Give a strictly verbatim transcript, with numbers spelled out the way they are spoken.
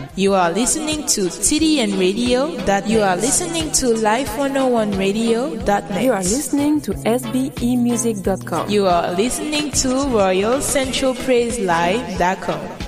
You are listening to T D N Radio. That you are listening to Life one oh one Radio dot net. You are listening to S B E music dot com. You are listening to Royal Central Praise Live dot com.